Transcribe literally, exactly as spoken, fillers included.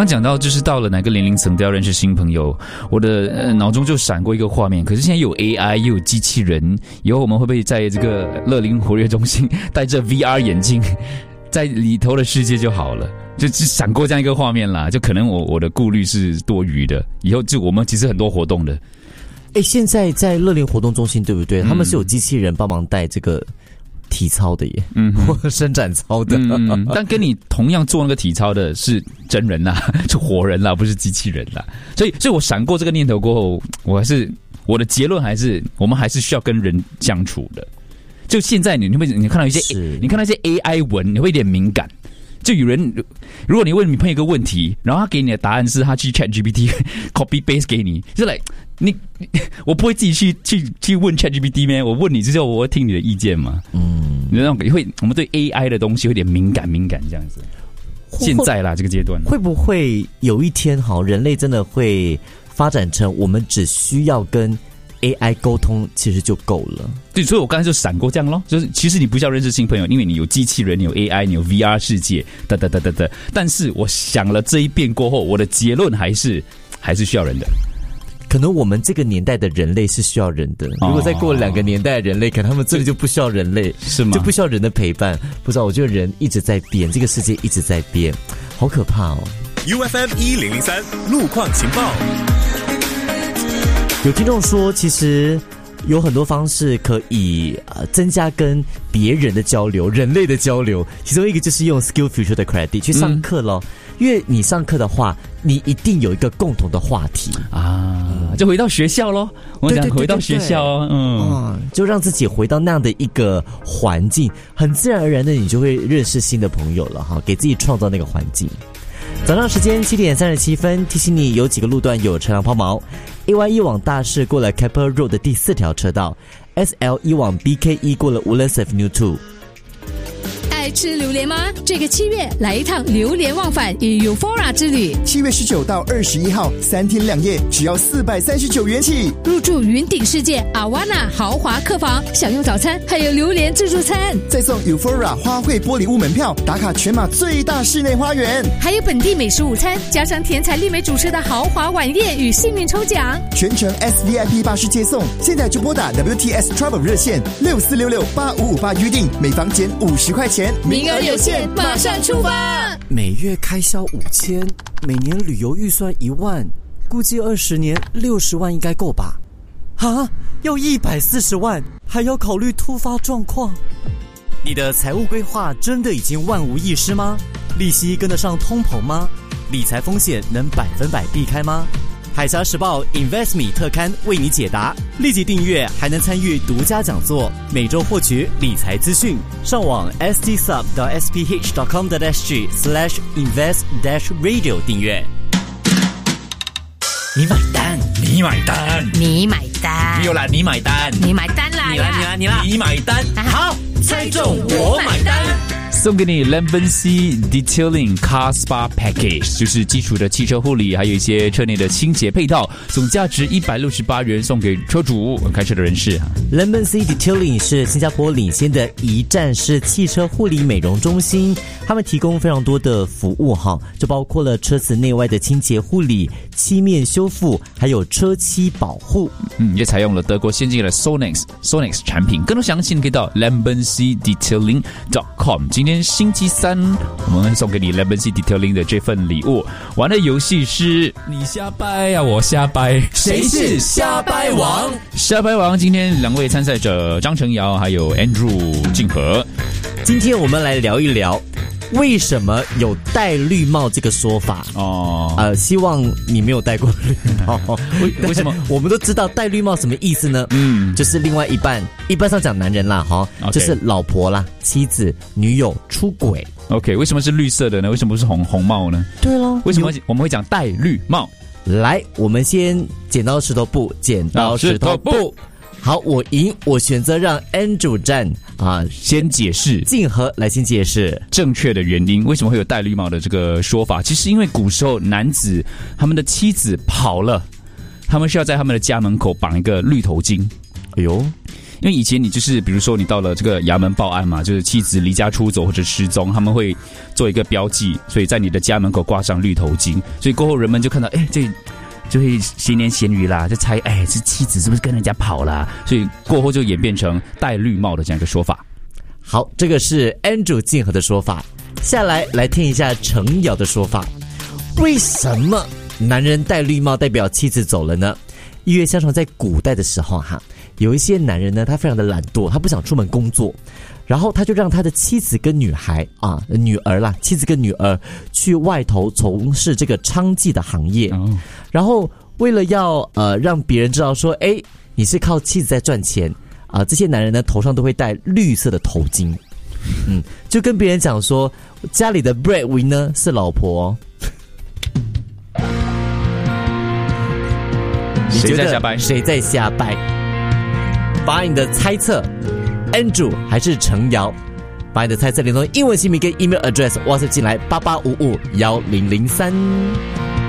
刚讲到就是到了哪个年龄层都要认识新朋友，我的、呃、脑中就闪过一个画面。可是现在有 A I 又有机器人，以后我们会不会在这个乐龄活跃中心戴着 V R 眼镜，在里头的世界就好了？就就闪过这样一个画面啦。就可能我我的顾虑是多余的，以后就我们其实很多活动的。 哎，现在在乐龄活动中心对不对？嗯、他们是有机器人帮忙带这个体操的耶，嗯，或伸展操的。 嗯，但跟你同样做那个体操的是真人啦，是活人啦，不是机器人啦。所以，所以我闪过这个念头过后，我还是我的结论还是，我们还是需要跟人相处的。就现在你，你会你看到一些，你看到一些 A I 文，你会有点敏感。就有人，如果你问你朋友一个问题，然后他给你的答案是他去 ChatGPT copy paste 给你，就来、like, 你，我不会自己去去去问 ChatGPT 咩？我问你之后，我会听你的意见嘛。嗯，你那种会，我们对 A I 的东西有点敏感敏感这样子。现在啦，这个阶段会不会有一天，好，人类真的会发展成我们只需要跟A I 沟通其实就够了。 对，所以我刚才就闪过这样咯，就是其实你不需要认识新朋友，因为你有机器人，你有 A I， 你有 V R 世界，哒哒哒哒哒。但是我想了这一遍过后，我的结论还是还是需要人的。 可能我们这个年代的人类是需要人的，如果再过两个年代的人类，可能他们真的就不需要人类， 是吗？ 就不需要人的陪伴。不知道，我觉得人一直在变，这个世界一直在变，好可怕哦。 U F M 一零零三路况情报。 有听众说，其实有很多方式可以、呃、增加跟别人的交流，人类的交流。其中一个就是用 SkillsFuture 的 credit 去上课咯、嗯、因为你上课的话，你一定有一个共同的话题啊，就回到学校咯。我们讲回到学校哦，嗯、 哦，就让自己回到那样的一个环境，很自然而然的你就会认识新的朋友了哈，给自己创造那个环境。早上时间七点三十七分，提醒你有几个路段有车辆抛锚。A Y 一往大市过了 Keppel Road 的第四条车道 ，S L 一往 B K 一过了 Woodlands Avenue 二。 爱吃榴莲吗？这个七月来一趟榴莲忘返与 Euphoria 之旅。 七月十九到二十一号，三天两夜，只要四百三十九元起。 入住云顶世界阿瓦纳豪华客房，享用早餐，还有榴莲自助餐， 再送 Euphoria 花卉玻璃屋门票，打卡全马最大室内花园， 还有本地美食午餐，加上甜彩丽美主持的豪华晚宴与幸运抽奖， 全程 S V I P 巴士接送。现在就拨打 W T S Travel 热线六四六六八五五八预定，每房减五十块钱。 名额有限，马上出发！ 每月开销五千，每年旅游预算一万，估计二十年六十万应该够吧？啊，要一百四十万，还要考虑突发状况。你的财务规划真的已经万无一失吗？利息跟得上通膨吗？理财风险能百分百避开吗？海峡时报 InvestMe 特刊为你解答，立即订阅还能参与独家讲座，每周获取理财资讯。上网 s t sub dot s p h dot com dot s g slash invest dash radio 订阅。 你买单，你买单， 你买单， 没有啦，你买单， 你买单啦， 你啦，你啦，你啦，你买单，好， 猜中我买单。 送给你 Lemon-C Detailing Car Spa Package， 就是基础的汽车护理，还有一些车内的清洁配套，总价值一百六十八元，送给车主开车的人士。 Lemon-C Detailing 是新加坡领先的一站式汽车护理美容中心，他们提供非常多的服务哈，就包括了车子内外的清洁护理、漆面修复，还有车漆保护。 嗯，也采用了德国先进的 Sonex Sonex 产品。更多详细你可以到 lemon c detailing dot com。今天星期三，我们送给你 Lemon-C Detailing 的这份礼物。玩的游戏是你瞎掰啊，我瞎掰， 谁是瞎掰王？ 瞎掰王，今天两位参赛者张成尧还有 Andrew 静和。 今天我们来聊一聊为什么有戴绿帽这个说法哦？呃，希望你没有戴过绿帽。为为什么？我们都知道戴绿帽什么意思呢？嗯，就是另外一半，一般上讲男人啦，哈， okay. 就是老婆啦、妻子、女友出轨。 OK， 为什么是绿色的呢？为什么不是红红帽呢？ 对咯， 为什么我们会讲戴绿帽？ 来，我们先剪刀石头布，剪刀石头布。好，我赢，我选择让 Andrew 站啊， 先解释， 静和来先解释正确的原因，为什么会有戴绿帽的这个说法？其实因为古时候男子他们的妻子跑了，他们需要在他们的家门口绑一个绿头巾。哎呦， 因为以前你就是比如说你到了这个衙门报案嘛，就是妻子离家出走或者失踪，他们会做一个标记，所以在你的家门口挂上绿头巾，所以过后人们就看到，哎，这就会闲言闲语啦，就猜，哎，这妻子是不是跟人家跑啦？所以过后就演变成戴绿帽的这样一个说法。 好，这个是 Andrew 静和的说法。下来来听一下程瑶的说法。为什么男人戴绿帽代表妻子走了呢？因为相传在古代的时候哈，有一些男人呢，他非常的懒惰，他不想出门工作，然后他就让他的妻子跟女孩啊女儿啦，妻子跟女儿去外头从事这个娼妓的行业，哦、然后为了要呃让别人知道说，哎，你是靠妻子在赚钱啊、呃，这些男人呢头上都会戴绿色的头巾，嗯，就跟别人讲说家里的 breadwinner 是老婆、哦。 谁在瞎掰？ 谁在瞎掰？把你的猜测 Andrew 还是程瑶，把你的猜测连同英文姓名跟 email address WhatsApp 进来八八五五一零零三。